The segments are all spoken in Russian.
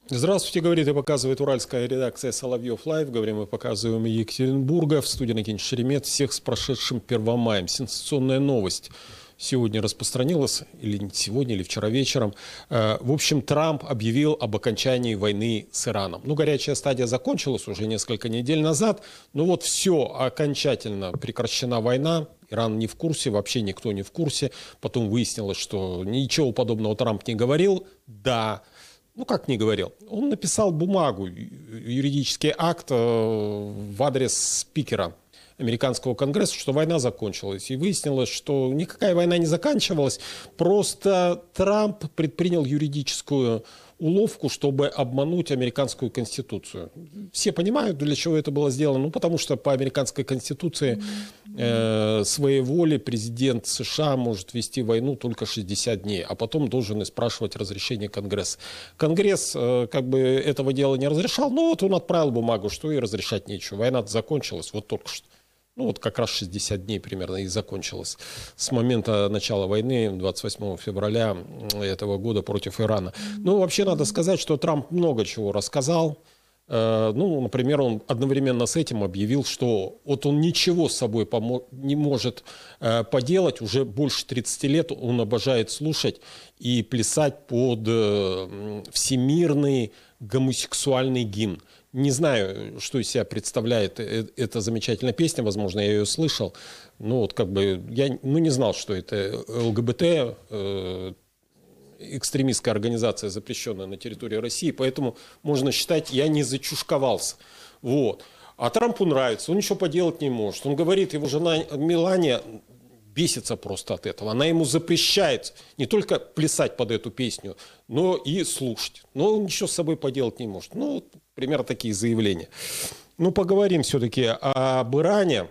Здравствуйте, говорит и показывает уральская редакция Соловьев Лайв. Говорим и показываем из Екатеринбурга. В студии Никита Шеремет. Всех с прошедшим Первомаем. Сенсационная новость сегодня распространилась, или сегодня, или вчера вечером. В общем, Трамп объявил об окончании войны с Ираном. Ну, горячая стадия закончилась уже несколько недель назад. Но вот все, окончательно прекращена война. Иран не в курсе, вообще никто не в курсе. Потом выяснилось, что ничего подобного Трамп не говорил. Да. Ну, как не говорил, он написал бумагу, юридический акт в адрес спикера американского конгресса, что война закончилась. И выяснилось, что никакая война не заканчивалась, просто Трамп предпринял юридическую уловку, чтобы обмануть американскую конституцию. Все понимают, для чего это было сделано. Ну, потому что по американской конституции своей воли президент США может вести войну только 60 дней, а потом должен и спрашивать разрешение Конгресса. Конгресс как бы этого дела не разрешал, но вот он отправил бумагу, что и разрешать нечего. Война закончилась вот только что. Ну, вот как раз 60 дней примерно и закончилось с момента начала войны 28 февраля этого года против Ирана. Ну, вообще надо сказать, что Трамп много чего рассказал. Ну, например, он одновременно с этим объявил, что вот он ничего с собой не может поделать. Уже больше 30 лет он обожает слушать и плясать под всемирный гомосексуальный гимн. Не знаю, что из себя представляет эта замечательная песня, возможно, я ее слышал. Ну, вот как бы я не знал, что это ЛГБТ, экстремистская организация, запрещенная на территории России, поэтому можно считать, я не зачушковался. Вот. А Трампу нравится, он ничего поделать не может. Он говорит, его жена Мелания бесится просто от этого. Она ему запрещает не только плясать под эту песню, но и слушать. Но он ничего с собой поделать не может. Ну, вот, примерно такие заявления. Ну, поговорим все-таки об Иране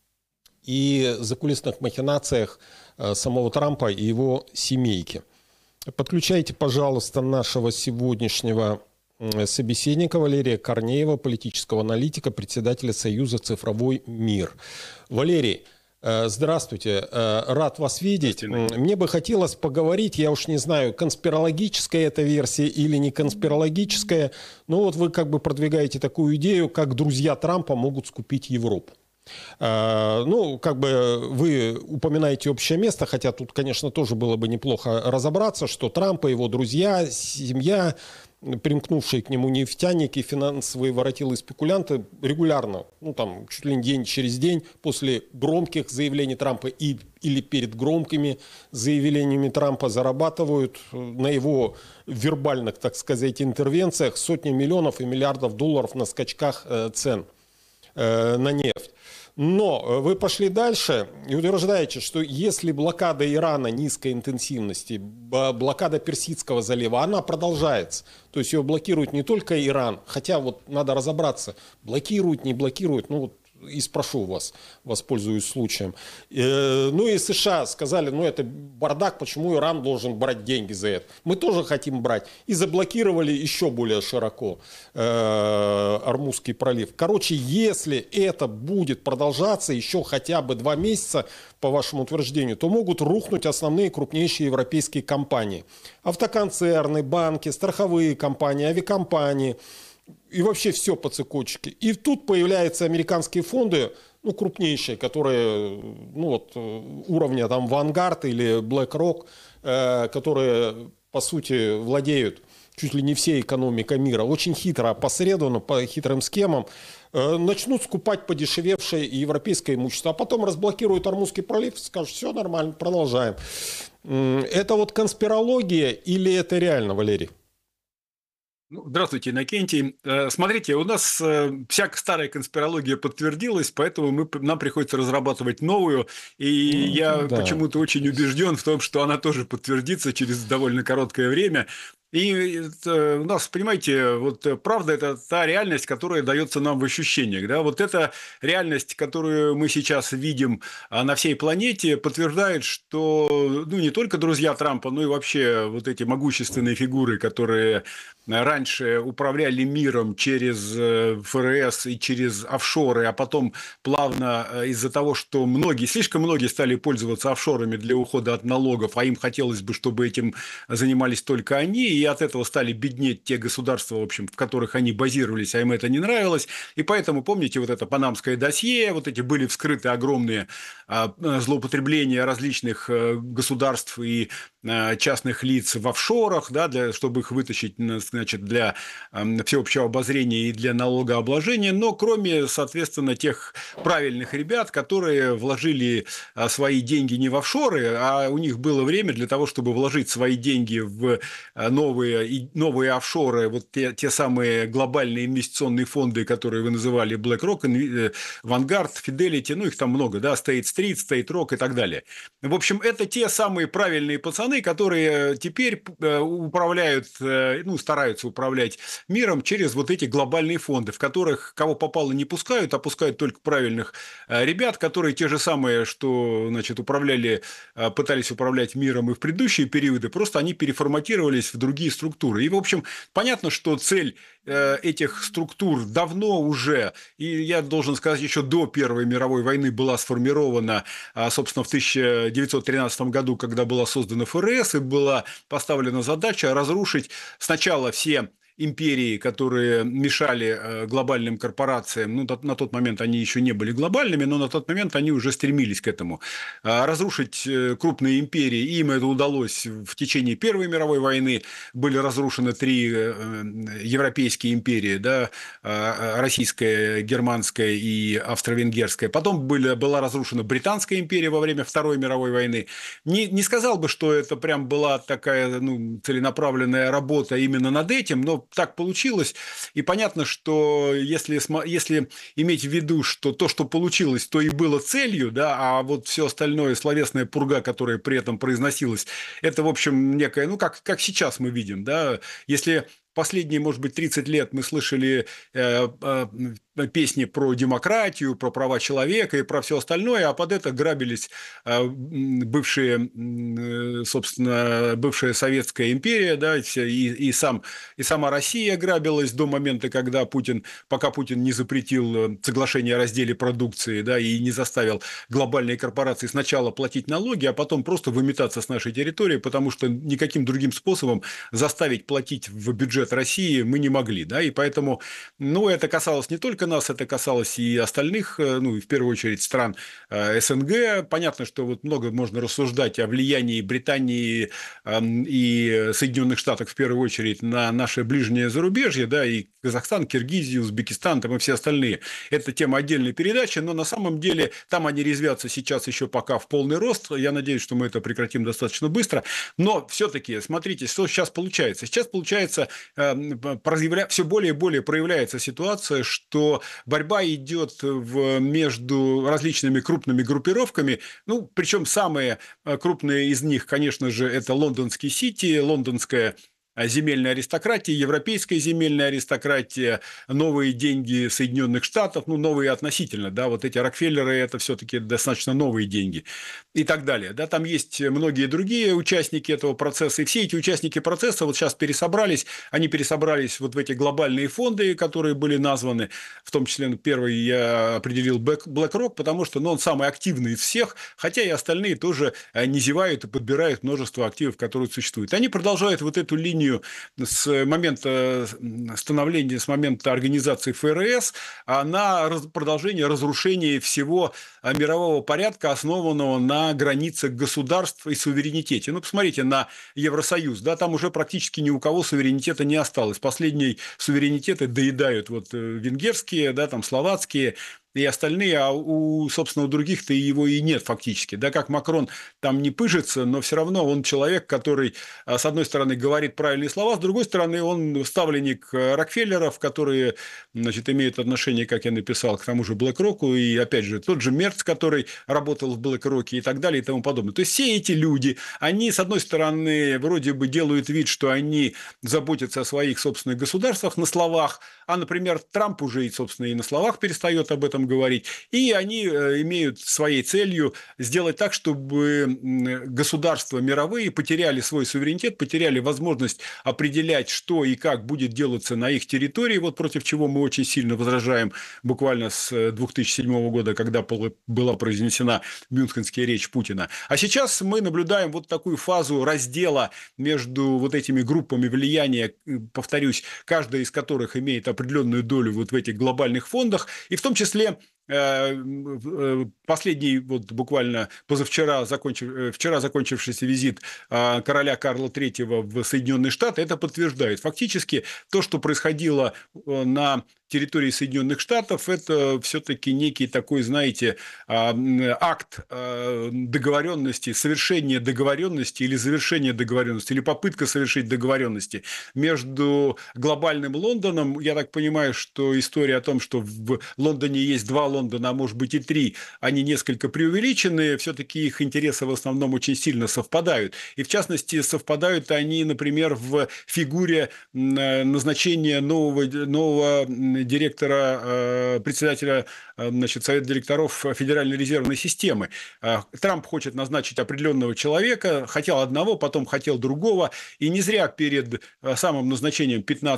и закулисных махинациях самого Трампа и его семейки. Подключайте, пожалуйста, нашего сегодняшнего собеседника Валерия Корнеева, политического аналитика, председателя Союза «Цифровой мир». Валерий, здравствуйте, рад вас видеть. Мне бы хотелось поговорить, я уж не знаю, конспирологическая эта версия или не конспирологическая, но вот вы как бы продвигаете такую идею, как друзья Трампа могут скупить Европу. Ну, как бы вы упоминаете общее место, хотя тут, конечно, тоже было бы неплохо разобраться, что Трамп и его друзья, семья, примкнувшие к нему нефтяники, финансовые воротилы и спекулянты регулярно, ну там чуть ли не день через день после громких заявлений Трампа или перед громкими заявлениями Трампа зарабатывают на его вербальных, так сказать, интервенциях сотни миллионов и миллиардов долларов на скачках цен на нефть. Но вы пошли дальше и утверждаете, что если блокада Ирана низкой интенсивности, блокада Персидского залива, она продолжается. То есть ее блокирует не только Иран, хотя вот надо разобраться, блокирует, не блокирует, ну вот и спрошу вас, воспользуюсь случаем. Ну и США сказали, ну это бардак, почему Иран должен брать деньги за это? Мы тоже хотим брать. И заблокировали еще более широко Ормузский пролив. Короче, если это будет продолжаться еще хотя бы 2 месяца, по вашему утверждению, то могут рухнуть основные крупнейшие европейские компании. Автоконцерны, банки, страховые компании, авиакомпании. И вообще все по цепочке. И тут появляются американские фонды, ну, крупнейшие, которые, ну, вот, уровня там Vanguard или BlackRock, которые, по сути, владеют чуть ли не всей экономикой мира, очень хитро опосредованно, по хитрым схемам, начнут скупать подешевевшее европейское имущество, а потом разблокируют Ормузский пролив и скажут, все нормально, продолжаем. Это вот конспирология или это реально, Валерий? Здравствуйте, Иннокентий. Смотрите, у нас вся старая конспирология подтвердилась, поэтому нам приходится разрабатывать новую. И я почему-то очень убежден в том, что она тоже подтвердится через довольно короткое время. И у нас, понимаете, вот правда – это та реальность, которая дается нам в ощущениях. Да? Вот эта реальность, которую мы сейчас видим на всей планете, подтверждает, что ну, не только друзья Трампа, но и вообще вот эти могущественные фигуры, которые раньше управляли миром через ФРС и через офшоры, а потом плавно из-за того, что слишком многие стали пользоваться офшорами для ухода от налогов, а им хотелось бы, чтобы этим занимались только они, и и от этого стали беднеть те государства, в общем, в которых они базировались, а им это не нравилось. И поэтому, помните, вот это панамское досье, вот эти были вскрыты огромные злоупотребления различных государств и частных лиц в офшорах, да, чтобы их вытащить, значит, для всеобщего обозрения и для налогообложения, но кроме, соответственно, тех правильных ребят, которые вложили свои деньги не в офшоры, а у них было время для того, чтобы вложить свои деньги в новые офшоры, вот те самые глобальные инвестиционные фонды, которые вы называли BlackRock, Vanguard, Fidelity, ну их там много, да, State Street, State Rock и так далее. В общем, это те самые правильные пацаны, которые теперь управляют, ну, стараются управлять миром через вот эти глобальные фонды, в которых кого попало не пускают, а пускают только правильных ребят, которые те же самые, что, значит, пытались управлять миром и в предыдущие периоды, просто они переформатировались в другие структуры. И, в общем, понятно, что цель этих структур давно уже, и я должен сказать, еще до Первой мировой войны была сформирована, собственно, в 1913 году, когда была создана ФРС, и была поставлена задача разрушить сначала все империи, которые мешали глобальным корпорациям, ну, на тот момент они еще не были глобальными, но на тот момент они уже стремились к этому, разрушить крупные империи, и им это удалось в течение Первой мировой войны, были разрушены 3 европейские империи, да, российская, германская и австро-венгерская, потом была разрушена Британская империя во время Второй мировой войны. Не сказал бы, что это прям была такая, ну, целенаправленная работа именно над этим, но так получилось. И понятно, что если иметь в виду, что то, что получилось, то и было целью, да, а вот все остальное, словесная пурга, которая при этом произносилась, это, в общем, некая, ну, как сейчас мы видим, да, если последние, может быть, 30 лет мы слышали песни про демократию, про права человека и про все остальное, а под это грабились бывшая Советская империя, да, и сама Россия грабилась до момента, пока Путин не запретил соглашение о разделе продукции, да, и не заставил глобальные корпорации сначала платить налоги, а потом просто выметаться с нашей территории, потому что никаким другим способом заставить платить в бюджет России мы не могли, да, и поэтому, ну, это касалось не только нас, это касалось и остальных, ну, и в первую очередь стран СНГ. Понятно, что вот много можно рассуждать о влиянии Британии и Соединенных Штатов в первую очередь на наше ближнее зарубежье, да, и Казахстан, Киргизию, Узбекистан, там и все остальные. Это тема отдельной передачи, но на самом деле там они резвятся сейчас еще пока в полный рост. Я надеюсь, что мы это прекратим достаточно быстро. Но все-таки, смотрите, что сейчас получается. Сейчас получается, все более и более проявляется ситуация, что борьба идет между различными крупными группировками, ну, причем самые крупные из них, конечно же, это лондонский Сити, лондонская земельная аристократия, европейская земельная аристократия, новые деньги Соединенных Штатов, ну, новые относительно, да, вот эти Рокфеллеры – это все-таки достаточно новые деньги и так далее, да, там есть многие другие участники этого процесса, и все эти участники процесса вот сейчас они пересобрались вот в эти глобальные фонды, которые были названы, в том числе, первый я определил BlackRock, потому что, ну, он самый активный из всех, хотя и остальные тоже не зевают и подбирают множество активов, которые существуют. Они продолжают вот эту линию с момента становления, с момента организации ФРС на продолжение разрушения всего мирового порядка, основанного на границах государств и суверенитете. Ну, посмотрите на Евросоюз, да, там уже практически ни у кого суверенитета не осталось. Последние суверенитеты доедают вот венгерские, да, там словацкие и остальные, а собственно, у других-то его и нет фактически. Да, как Макрон там не пыжится, но все равно он человек, который, с одной стороны, говорит правильные слова, с другой стороны, он ставленник Рокфеллеров, которые, значит, имеют отношение, как я написал, к тому же BlackRock, и, опять же, тот же Мерц, который работал в BlackRock и так далее и тому подобное. То есть, все эти люди, они, с одной стороны, вроде бы делают вид, что они заботятся о своих собственных государствах на словах, а, например, Трамп уже, собственно, и на словах перестает об этом этом говорить. И они имеют своей целью сделать так, чтобы государства мировые потеряли свой суверенитет, потеряли возможность определять, что и как будет делаться на их территории, вот против чего мы очень сильно возражаем буквально с 2007 года, когда была произнесена мюнхенская речь Путина. А сейчас мы наблюдаем вот такую фазу раздела между вот этими группами влияния, повторюсь, каждая из которых имеет определенную долю вот в этих глобальных фондах, и в том числе последний, вот буквально вчера закончившийся визит короля Карла III в Соединенные Штаты, это подтверждает. Фактически то, что происходило на территории Соединенных Штатов, это все-таки некий такой, знаете, акт договоренности, совершение договоренности или завершение договоренности, или попытка совершить договоренности между глобальным Лондоном. Я так понимаю, что история о том, что в Лондоне есть два Лондона, а может быть и три, они несколько преувеличены, все-таки их интересы в основном очень сильно совпадают. И в частности, совпадают они, например, в фигуре назначения нового директора, председателя, значит, Совета директоров Федеральной резервной системы. Трамп хочет назначить определенного человека, хотел одного, потом хотел другого, и не зря перед самым назначением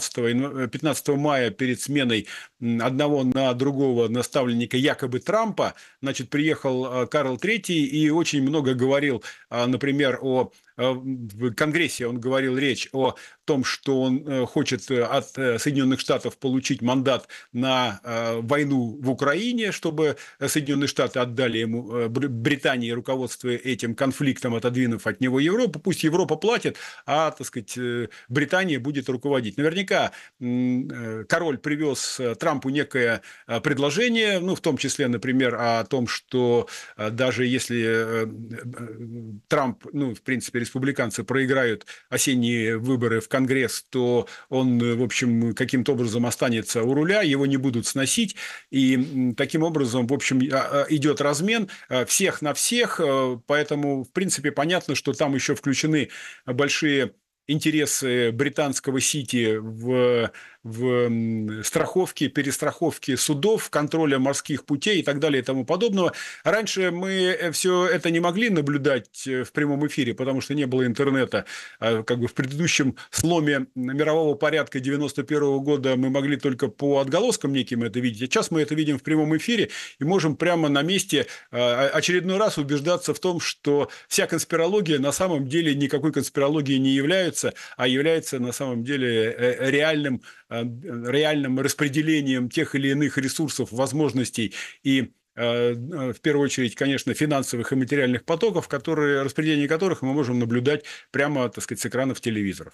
15 мая, перед сменой одного на другого наставника якобы Трампа, значит, приехал Карл III и очень много говорил, например, в Конгрессе он говорил речь о том, что он хочет от Соединенных Штатов получить мандат на войну в Украине, чтобы Соединенные Штаты отдали ему, Британии, руководство этим конфликтом, отодвинув от него Европу. Пусть Европа платит, а, так сказать, Британия будет руководить. Наверняка король привез Трампу некое предложение, ну, в том числе, например, о том, что даже если Трамп, ну, в принципе, республиканцы проиграют осенние выборы в Конгресс, то он, в общем, каким-то образом останется у руля, его не будут сносить, и таким образом, в общем, идет размен всех на всех, поэтому, в принципе, понятно, что там еще включены большие интересы британского Сити в страховке, перестраховке судов, контроля морских путей и так далее и тому подобного. Раньше мы все это не могли наблюдать в прямом эфире, потому что не было интернета. Как бы в предыдущем сломе мирового порядка 91 года мы могли только по отголоскам неким это видеть. А сейчас мы это видим в прямом эфире и можем прямо на месте очередной раз убеждаться в том, что вся конспирология на самом деле никакой конспирологией не является, а является на самом деле реальным распределением тех или иных ресурсов, возможностей и, в первую очередь, конечно, финансовых и материальных потоков, распределение которых мы можем наблюдать прямо, так сказать, с экранов телевизоров.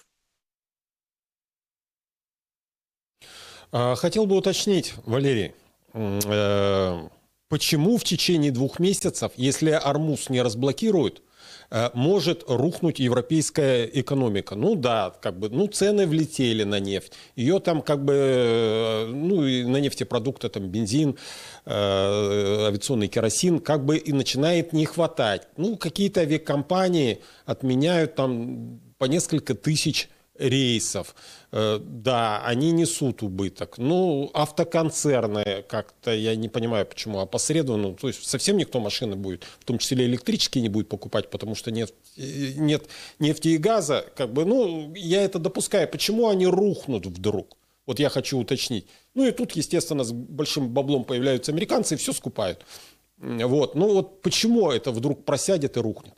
Хотел бы уточнить, Валерий, почему в течение 2 месяцев, если Ормуз не разблокируют, может рухнуть европейская экономика? Ну да, как бы, ну цены влетели на нефть, ее там как бы, ну и на нефтепродукты, там бензин, авиационный керосин, как бы и начинает не хватать. Ну какие-то авиакомпании отменяют там по несколько тысяч рейсов. Да, они несут убыток. Ну, автоконцерны как-то, я не понимаю, почему опосредованно. То есть совсем никто машины будет, в том числе электрические, не будет покупать, потому что нет нефти и газа. Как бы, ну, я это допускаю. Почему они рухнут вдруг? Вот я хочу уточнить. Ну и тут, естественно, с большим баблом появляются американцы и все скупают. Вот. Ну вот почему это вдруг просядет и рухнет?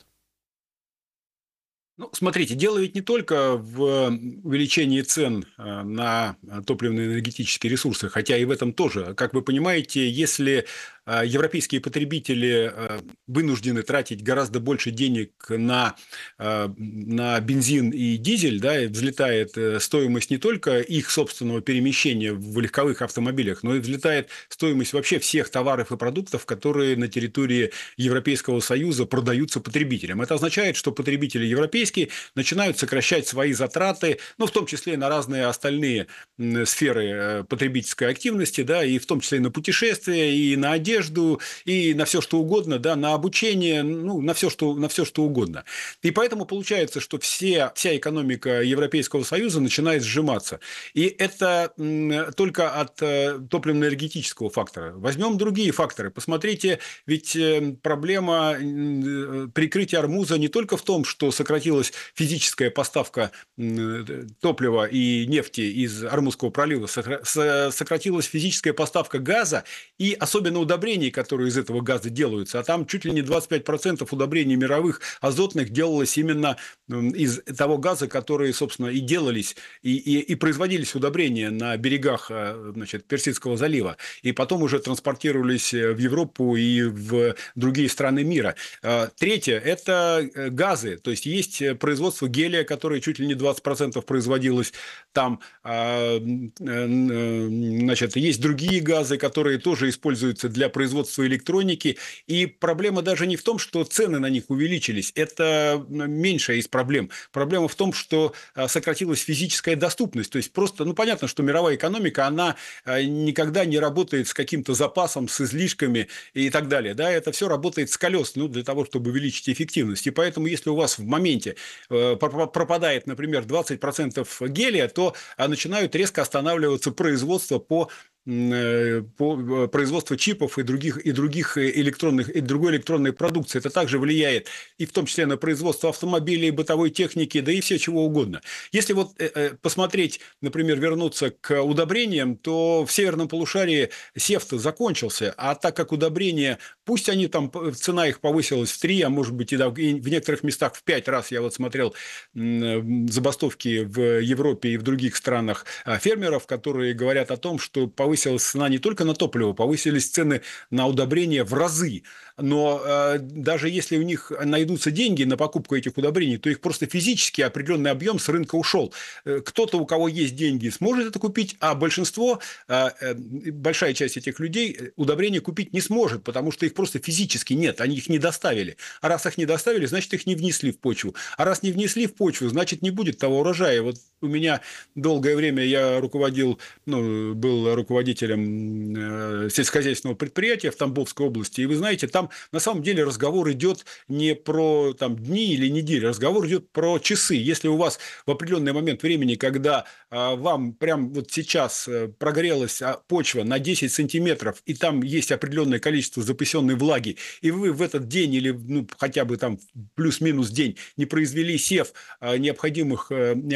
Ну, смотрите, дело ведь не только в увеличении цен на топливно-энергетические ресурсы, хотя и в этом тоже. Как вы понимаете, если европейские потребители вынуждены тратить гораздо больше денег на бензин и дизель, да, и взлетает стоимость не только их собственного перемещения в легковых автомобилях, но и взлетает стоимость вообще всех товаров и продуктов, которые на территории Европейского Союза продаются потребителям. Это означает, что потребители европейские начинают сокращать свои затраты, ну, в том числе и на разные остальные сферы потребительской активности, да, и в том числе и на путешествия, и на одежду, одежду и на все, что угодно, да, на обучение, ну, на все, что угодно. И поэтому получается, что вся экономика Европейского Союза начинает сжиматься. И это только от топливно-энергетического фактора. Возьмем другие факторы. Посмотрите, ведь проблема прикрытия Ормуза не только в том, что сократилась физическая поставка топлива и нефти из Ормузского пролива, сократилась физическая поставка газа и особенно удобрений, которые из этого газа делаются. А там чуть ли не 25% удобрений мировых азотных делалось именно из того газа, которые, собственно, и делались, и производились удобрения на берегах, значит, Персидского залива, и потом уже транспортировались в Европу и в другие страны мира. Третье – это газы, то есть есть производство гелия, которое чуть ли не 20% производилось там, значит, есть другие газы, которые тоже используются для производства электроники, и проблема даже не в том, что цены на них увеличились, это меньшая из проблем. Проблема в том, что сократилась физическая доступность, то есть просто, ну, понятно, что мировая экономика, она никогда не работает с каким-то запасом, с излишками и так далее, да, это все работает с колес, ну, для того, чтобы увеличить эффективность, и поэтому, если у вас в моменте пропадает, например, 20% гелия, то начинают резко останавливаться производства по производству чипов и другой электронной продукции. Это также влияет и в том числе на производство автомобилей, бытовой техники, да и все чего угодно. Если вот посмотреть, например, вернуться к удобрениям, то в северном полушарии сев-то закончился, а так как удобрения, пусть они там, цена их повысилась в 3, а может быть и в некоторых местах в 5 раз, я вот смотрел забастовки в Европе и в других странах фермеров, которые говорят о том, что повысилась цена не только на топливо, повысились цены на удобрения в разы. Но даже если у них найдутся деньги на покупку этих удобрений, то их просто физически определенный объем с рынка ушел. Кто-то, у кого есть деньги, сможет это купить, а большинство, большая часть этих людей удобрения купить не сможет, потому что их просто физически нет, они их не доставили. А раз их не доставили, значит, их не внесли в почву. А раз не внесли в почву, значит, не будет того урожая. Вот у меня долгое время я был руководителем сельскохозяйственного предприятия в Тамбовской области, и вы знаете, там на самом деле разговор идет не про там, дни или недели, разговор идет про часы. Если у вас в определенный момент времени, когда вам прям вот сейчас прогрелась почва на 10 сантиметров, и там есть определенное количество запасенной влаги, и вы в этот день или ну, хотя бы там плюс-минус день не произвели сев необходимых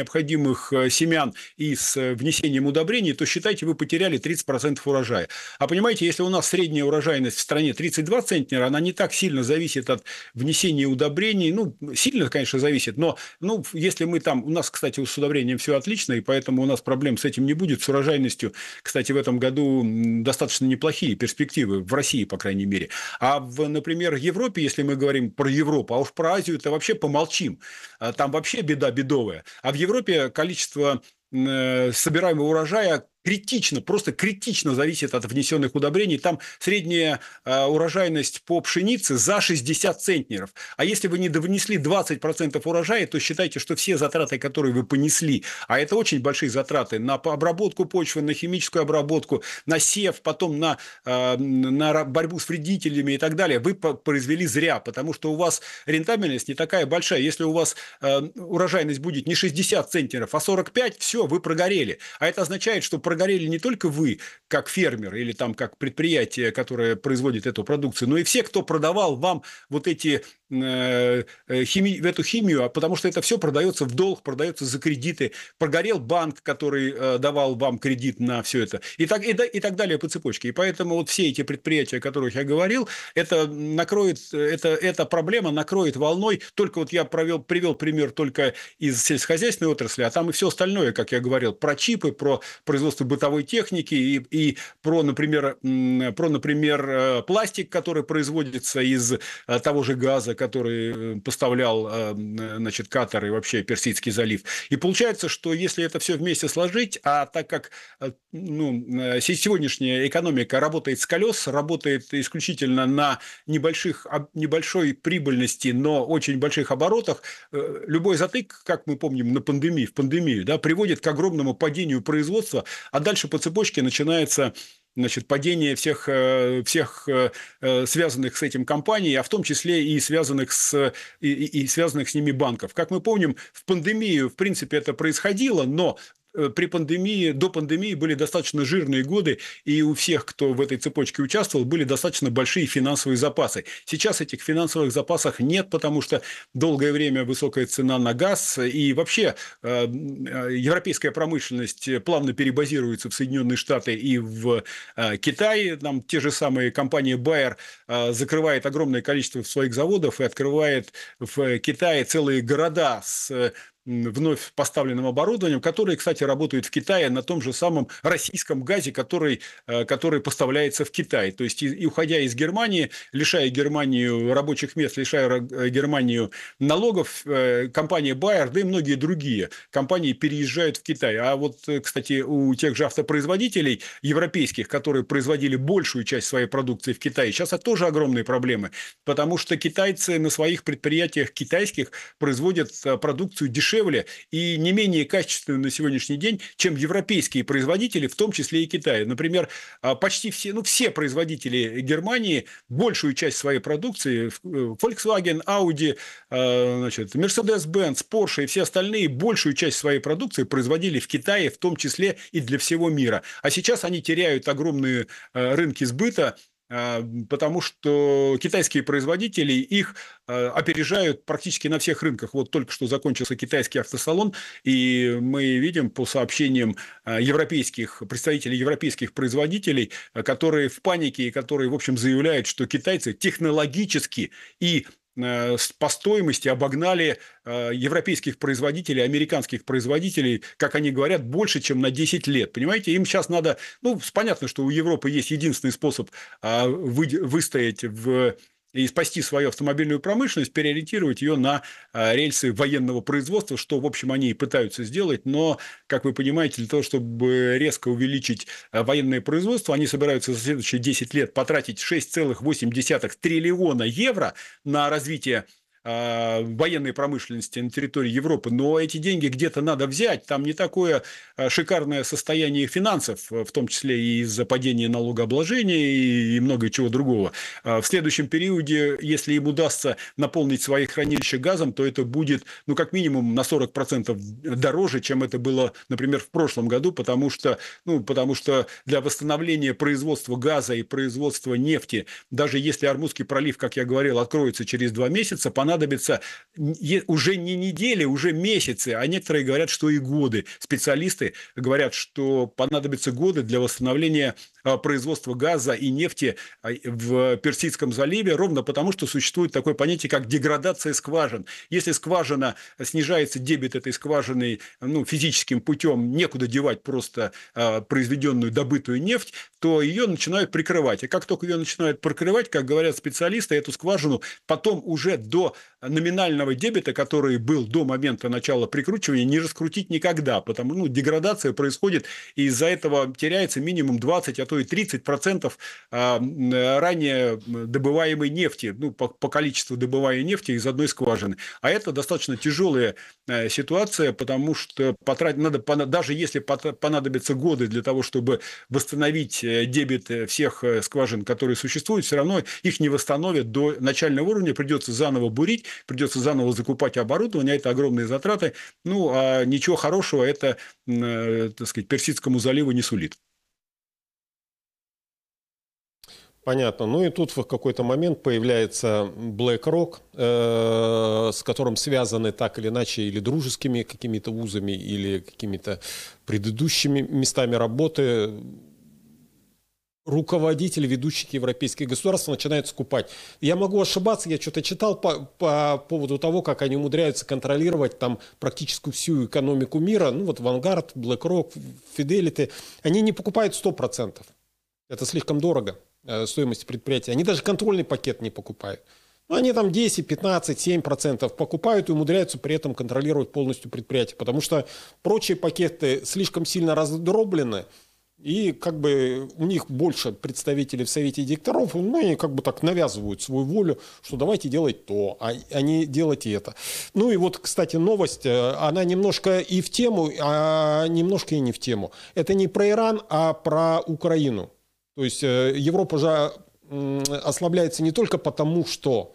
семян и с внесением удобрений, то считайте, вы потеряли 30% урожая. А понимаете, если у нас средняя урожайность в стране 32 центнера, она не так сильно зависит от внесения удобрений. Ну, сильно, конечно, зависит, но ну, если мы там... У нас, кстати, с удобрением все отлично, и поэтому у нас проблем с этим не будет. С урожайностью, кстати, в этом году достаточно неплохие перспективы, в России, по крайней мере. А, например, в Европе, если мы говорим про Европу, а уж про Азию-то вообще помолчим. Там вообще беда бедовая. А в Европе количество собираемого урожая просто критично зависит от внесенных удобрений. Там средняя урожайность по пшенице за 60 центнеров. А если вы не довнесли 20% урожая, то считайте, что все затраты, которые вы понесли, а это очень большие затраты на обработку почвы, на химическую обработку, на сев, потом на борьбу с вредителями и так далее, вы произвели зря, потому что у вас рентабельность не такая большая. Если у вас урожайность будет не 60 центнеров, а 45, все, вы прогорели. А это означает, что прогорели не только вы, как фермер, или там как предприятие, которое производит эту продукцию, но и все, кто продавал вам вот эти эту химию, потому что это все продается в долг, продается за кредиты. Прогорел банк, который давал вам кредит на все это. И так далее по цепочке. И поэтому вот все эти предприятия, о которых я говорил, эта проблема накроет волной. Только вот я привел пример только из сельскохозяйственной отрасли, а там и все остальное, как я говорил, про чипы, про производство бытовой техники и про, например, пластик, который производится из того же газа, который поставлял, значит, Катар и вообще Персидский залив. И получается, что если это все вместе сложить, а так как сегодняшняя экономика работает с колес, работает исключительно на небольшой прибыльности, но очень больших оборотах, любой затык, как мы помним в пандемию, да, приводит к огромному падению производства, а дальше по цепочке начинается значит, падение всех связанных с этим компаний, а в том числе и связанных с ними банков. Как мы помним, в пандемию, в принципе, это происходило, но при пандемии, до пандемии были достаточно жирные годы, и у всех, кто в этой цепочке участвовал, были достаточно большие финансовые запасы. Сейчас этих финансовых запасов нет, потому что долгое время высокая цена на газ, и вообще европейская промышленность плавно перебазируется в Соединенные Штаты и в Китай. Там те же самые компании Bayer закрывает огромное количество своих заводов и открывает в Китае целые города с вновь поставленным оборудованием, которые, кстати, работают в Китае на том же самом российском газе, который поставляется в Китай. То есть, и уходя из Германии, лишая Германию рабочих мест, лишая Германию налогов, компания Bayer, да и многие другие компании переезжают в Китай. А вот, кстати, у тех же автопроизводителей европейских, которые производили большую часть своей продукции в Китае, сейчас это тоже огромные проблемы, потому что китайцы на своих предприятиях китайских производят продукцию дешевле и не менее качественную на сегодняшний день, чем европейские производители, в том числе и Китая. Например, почти все производители Германии большую часть своей продукции, Volkswagen, Audi, значит, Mercedes-Benz, Porsche и все остальные, большую часть своей продукции производили в Китае, в том числе и для всего мира. А сейчас они теряют огромные рынки сбыта, потому что китайские производители их опережают практически на всех рынках. Вот только что закончился китайский автосалон, и мы видим по сообщениям представителей европейских производителей, которые в панике и которые, в общем, заявляют, что китайцы технологически и по стоимости обогнали европейских производителей, американских производителей, как они говорят, больше, чем на 10 лет. Понимаете, им сейчас надо... Ну, понятно, что у Европы есть единственный способ выстоять и спасти свою автомобильную промышленность, переориентировать ее на рельсы военного производства, что, в общем, они и пытаются сделать. Но, как вы понимаете, для того, чтобы резко увеличить военное производство, они собираются за следующие 10 лет потратить 6,8 триллиона евро на развитие военной промышленности на территории Европы, но эти деньги где-то надо взять, там не такое шикарное состояние финансов, в том числе и из-за падения налогообложения и много чего другого. В следующем периоде, если им удастся наполнить свои хранилища газом, то это будет, ну, как минимум на 40% дороже, чем это было, например, в прошлом году, потому что для восстановления производства газа и производства нефти, даже если Ормузский пролив, как я говорил, откроется через 2 месяца, понадобится уже не недели, уже месяцы, а некоторые говорят, что и годы. Специалисты говорят, что понадобятся годы для восстановления производства газа и нефти в Персидском заливе, ровно потому, что существует такое понятие, как деградация скважин. Если скважина, снижается дебит этой скважины физическим путем, некуда девать просто произведенную, добытую нефть, то ее начинают прикрывать. И как только ее начинают прикрывать, как говорят специалисты, эту скважину потом уже до номинального дебита, который был до момента начала прикручивания, не раскрутить никогда, потому деградация происходит, и из-за этого теряется минимум 20, а то и 30% ранее добываемой нефти, по количеству добываемой нефти из одной скважины. А это достаточно тяжелая ситуация, потому что даже если понадобятся годы для того, чтобы восстановить дебит всех скважин, которые существуют, все равно их не восстановят до начального уровня, придется заново бурить, придется заново закупать оборудование, это огромные затраты, а ничего хорошего это, так сказать, Персидскому заливу не сулит. Понятно. Ну и тут в какой-то момент появляется BlackRock, с которым связаны так или иначе или дружескими какими-то узами, или какими-то предыдущими местами работы. Руководители ведущих европейских государств начинают скупать. Я могу ошибаться, я что-то читал по поводу того, как они умудряются контролировать там практически всю экономику мира. Vanguard, BlackRock, Fidelity, они не покупают 100%. Это слишком дорого, стоимость предприятия. Они даже контрольный пакет не покупают. Они там 10, 15, 7% покупают и умудряются при этом контролировать полностью предприятие, потому что прочие пакеты слишком сильно раздроблены, и у них больше представителей в совете директоров, они так навязывают свою волю, что давайте делать то, а не делайте это. И кстати, новость, она немножко и в тему, а немножко и не в тему. Это не про Иран, а про Украину. То есть Европа же ослабляется не только потому, что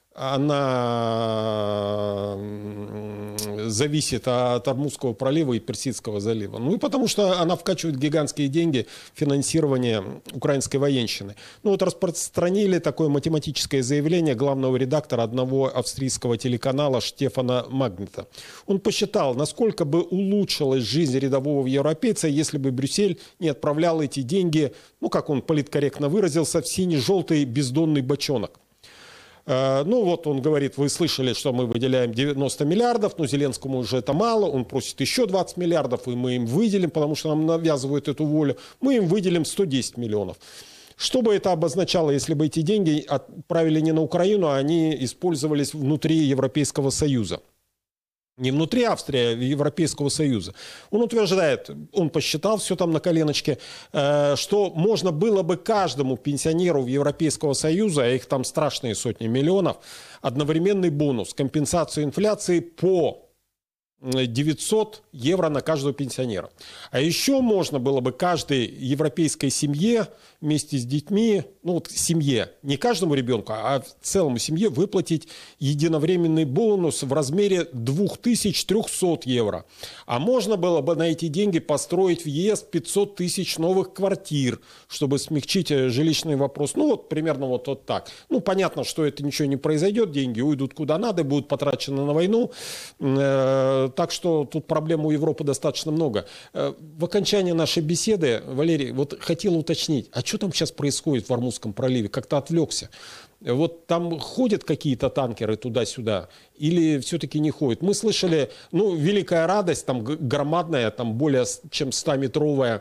она зависит от Ормузского пролива и Персидского залива. Ну и потому что она вкачивает гигантские деньги в финансирование украинской военщины. Ну вот распространили такое математическое заявление главного редактора одного австрийского телеканала Штефана Магнита. Он посчитал, насколько бы улучшилась жизнь рядового европейца, если бы Брюссель не отправлял эти деньги, ну как он политкорректно выразился, в сине-желтый бездонный бочонок. Ну вот он говорит, вы слышали, что мы выделяем 90 миллиардов, но Зеленскому уже это мало, он просит еще 20 миллиардов, и мы им выделим, потому что нам навязывают эту волю, мы им выделим 110 миллионов. Что бы это обозначало, если бы эти деньги отправили не на Украину, а они использовались внутри Европейского Союза? Не внутри Австрии, а Европейского Союза. Он утверждает, он посчитал все там на коленочке, что можно было бы каждому пенсионеру Европейского Союза, а их там страшные сотни миллионов, одновременный бонус, компенсацию инфляции по 900 евро на каждого пенсионера. А еще можно было бы каждой европейской семье вместе с детьми, ну вот семье, не каждому ребенку, а целому семье выплатить единовременный бонус в размере 2300 евро. А можно было бы на эти деньги построить в ЕС 500 тысяч новых квартир, чтобы смягчить жилищный вопрос. Ну вот примерно вот так. Ну понятно, что это ничего не произойдет, деньги уйдут куда надо, будут потрачены на войну. Так что тут проблем у Европы достаточно много. В окончании нашей беседы, Валерий, вот хотел уточнить, а что там сейчас происходит в Ормузском проливе? Как-то отвлекся. Вот там ходят какие-то танкеры туда-сюда или все-таки не ходят? Мы слышали, ну, великая радость, там громадная, там более чем 100-метровая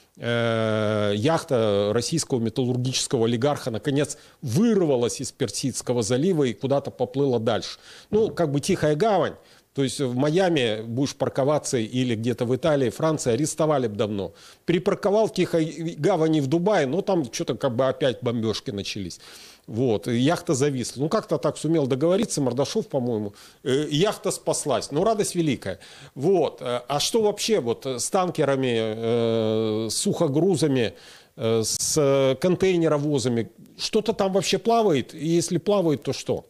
яхта российского металлургического олигарха наконец вырвалась из Персидского залива и куда-то поплыла дальше. Ну, как бы тихая гавань. То есть в Майами будешь парковаться или где-то в Италии, Франции, арестовали бы давно. Припарковал в тихой гавани в Дубае, но там что-то как бы опять бомбежки начались. Вот, и яхта зависла. Ну, как-то так сумел договориться, Мордашов, по-моему. Яхта спаслась. Ну, радость великая. Вот. А что вообще вот с танкерами, с сухогрузами, с контейнеровозами? Что-то там вообще плавает? И если плавает, то что?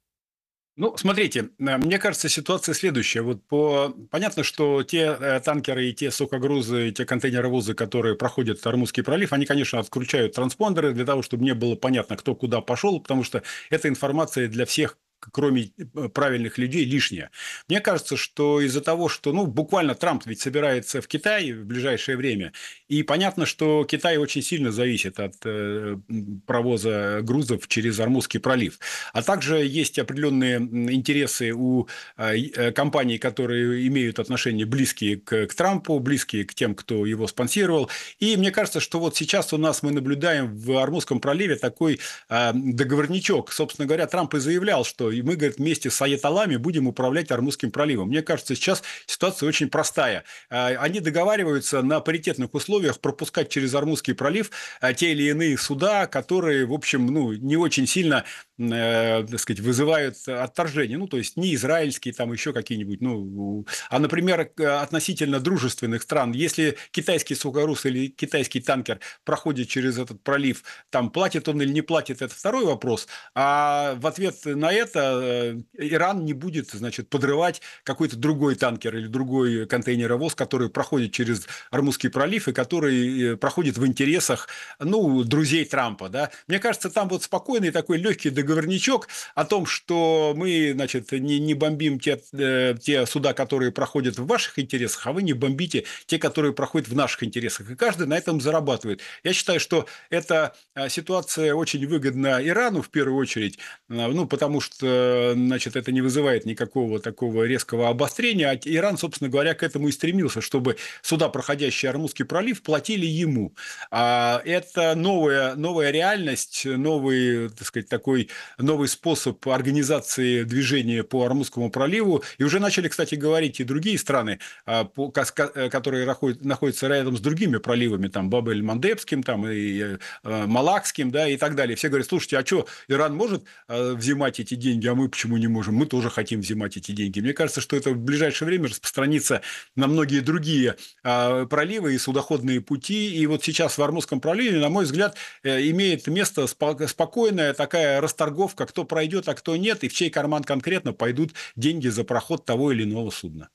Ну, смотрите, мне кажется, ситуация следующая. Понятно, что те танкеры и те сухогрузы, и те контейнеровозы, которые проходят Ормузский пролив, они, конечно, откручают транспондеры для того, чтобы не было понятно, кто куда пошел, потому что эта информация для всех, кроме правильных людей, лишняя. Мне кажется, что из-за того, что, ну, буквально Трамп ведь собирается в Китай в ближайшее время, и понятно, что Китай очень сильно зависит от провоза грузов через Ормузский пролив. А также есть определенные интересы у компаний, которые имеют отношения близкие к Трампу, близкие к тем, кто его спонсировал. И мне кажется, что вот сейчас мы наблюдаем в Ормузском проливе такой договорничок. Собственно говоря, Трамп и заявлял, что и мы, говорит, вместе с Аятоллами будем управлять Ормузским проливом. Мне кажется, сейчас ситуация очень простая. Они договариваются на паритетных условиях пропускать через Ормузский пролив те или иные суда, которые, в общем, ну, не очень сильно, так сказать, вызывают отторжение. Ну, то есть, не израильские, там еще какие-нибудь, ну, а, например, относительно дружественных стран. Если китайский сухогруз или китайский танкер проходит через этот пролив, там, платит он или не платит, это второй вопрос. А в ответ на это Иран не будет, значит, подрывать какой-то другой танкер или другой контейнеровоз, который проходит через Ормузский пролив и который проходит в интересах, ну, друзей Трампа, да. Мне кажется, там вот спокойный такой легкий договорничок о том, что мы, значит, не бомбим те суда, которые проходят в ваших интересах, а вы не бомбите те, которые проходят в наших интересах. И каждый на этом зарабатывает. Я считаю, что эта ситуация очень выгодна Ирану в первую очередь, ну, потому что, значит, это не вызывает никакого такого резкого обострения, а Иран, собственно говоря, к этому и стремился, чтобы суда, проходящие Ормузский пролив, платили ему. Это новая реальность, новый, так сказать, такой новый способ организации движения по Ормузскому проливу, и уже начали, кстати, говорить и другие страны, которые находятся рядом с другими проливами, там, Баб-эль-Мандебским, там, и Малакским, да, и так далее. Все говорят, слушайте, а что, Иран может взимать эти деньги деньги, а мы почему не можем? Мы тоже хотим взимать эти деньги. Мне кажется, что это в ближайшее время распространится на многие другие проливы и судоходные пути. И вот сейчас в Ормузском проливе, на мой взгляд, имеет место спокойная такая расторговка, кто пройдет, а кто нет, и в чей карман конкретно пойдут деньги за проход того или иного судна.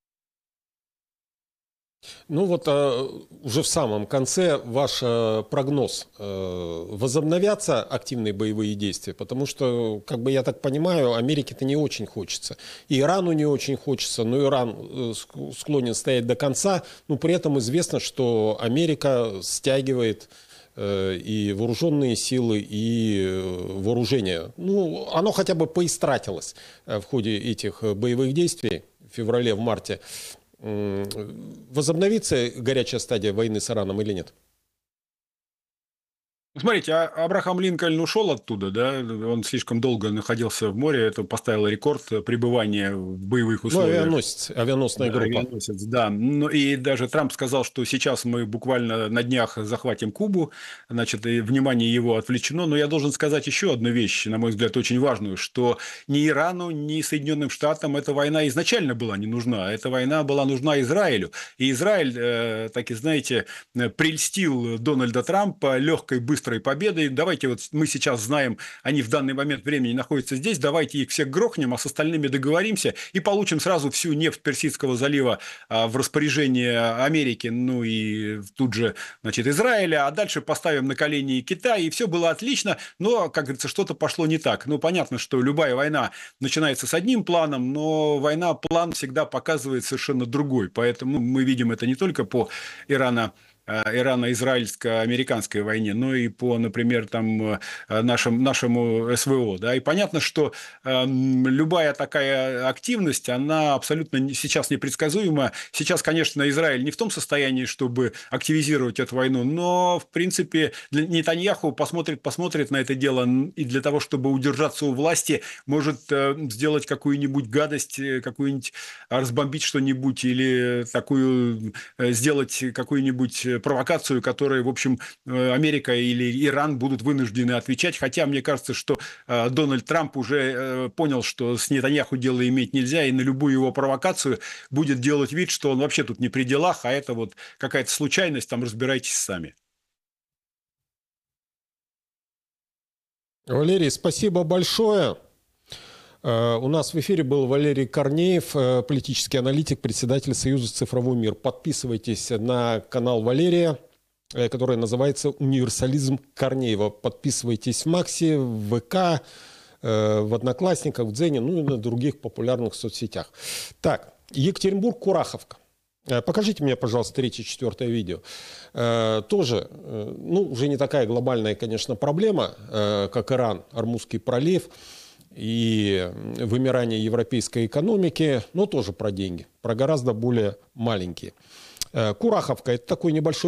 Ну вот уже в самом конце ваш прогноз. Возобновятся активные боевые действия? Потому что, как бы я так понимаю, Америке-то не очень хочется. И Ирану не очень хочется, но Иран склонен стоять до конца. Но при этом известно, что Америка стягивает и вооруженные силы, и вооружение. Ну, оно хотя бы поистратилось в ходе этих боевых действий в феврале, в марте. Возобновится горячая стадия войны с Ираном или нет? Смотрите, Абрахам Линкольн ушел оттуда, да, он слишком долго находился в море, это поставило рекорд пребывания в боевых Ну, условиях. авианосец, авианосная группа. Авианосец, да. Ну, и даже Трамп сказал, что сейчас мы буквально на днях захватим Кубу, значит, и внимание его отвлечено. Но я должен сказать еще одну вещь, на мой взгляд, очень важную, что ни Ирану, ни Соединенным Штатам эта война изначально была не нужна. Эта война была нужна Израилю. И Израиль, так и знаете, прельстил Дональда Трампа легкой, быстрой победой. Давайте вот мы сейчас знаем, они в данный момент времени находятся здесь, давайте их всех грохнем, а с остальными договоримся и получим сразу всю нефть Персидского залива в распоряжение Америки, ну и тут же, значит, Израиля, а дальше поставим на колени Китай, и все было отлично, но, как говорится, что-то пошло не так. Ну, понятно, что любая война начинается с одним планом, но план всегда показывает совершенно другой, поэтому мы видим это не только по ирано-израильско-американской войне, но и по, например, там, нашему СВО. Да? И понятно, что любая такая активность, она абсолютно сейчас непредсказуема. Сейчас, конечно, Израиль не в том состоянии, чтобы активизировать эту войну, но, в принципе, Нетаньяху посмотрит на это дело и для того, чтобы удержаться у власти, может сделать какую-нибудь гадость, какую-нибудь разбомбить что-нибудь или такую сделать какую-нибудь провокацию, которой, в общем, Америка или Иран будут вынуждены отвечать. Хотя мне кажется, что Дональд Трамп уже понял, что с Нетаньяху дело иметь нельзя, и на любую его провокацию будет делать вид, что он вообще тут не при делах, а это вот какая-то случайность, там разбирайтесь сами. Валерий, спасибо большое. У нас в эфире был Валерий Корнеев, политический аналитик, председатель Союза «Цифровой мир». Подписывайтесь на канал Валерия, который называется «Универсализм Корнеева». Подписывайтесь в Максе, в ВК, в Одноклассниках, в Дзене, ну и на других популярных соцсетях. Так, Екатеринбург, Кураховка. Покажите мне, пожалуйста, 3-4 видео. Тоже, ну, уже не такая глобальная, конечно, проблема, как Иран, Ормузский пролив и вымирание европейской экономики, но тоже про деньги, про гораздо более маленькие. Кураховка – это такой небольшой